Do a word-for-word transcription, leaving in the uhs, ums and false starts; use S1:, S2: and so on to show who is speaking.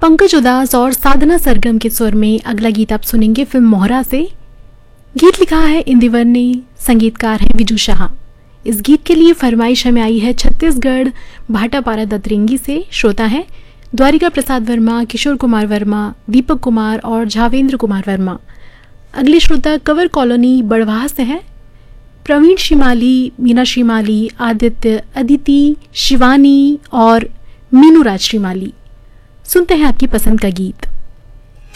S1: पंकज उदास और साधना सरगम के स्वर में अगला गीत आप सुनेंगे फिल्म मोहरा से। गीत लिखा है इंदिवर ने, संगीतकार है विजू शाह। इस गीत के लिए फरमाइश हमें आई है छत्तीसगढ़ भाटापारा दतरेंगी से। श्रोता है द्वारिका प्रसाद वर्मा, किशोर कुमार वर्मा, दीपक कुमार और झावेंद्र कुमार वर्मा। अगले श्रोता कवर कॉलोनी बड़वाह से है। प्रवीण शिमाली, मीना शिमाली, आदित्य, अदिति, शिवानी और मीनू राज शिमाली। सुनते हैं आपकी पसंद का गीत।